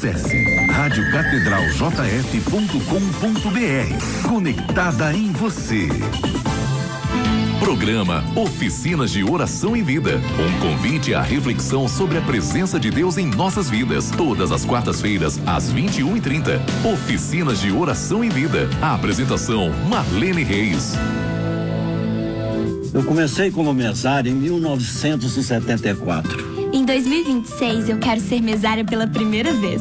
Acesse radiocatedraljf.com.br. Conectada em você. Programa Oficinas de Oração e Vida. Um convite à reflexão sobre a presença de Deus em nossas vidas. Todas as quartas-feiras, às 21h30. Oficinas de Oração e Vida. A apresentação, Marlene Reis. Eu comecei como mesário em 1974. Em 2026, eu quero ser mesária pela primeira vez.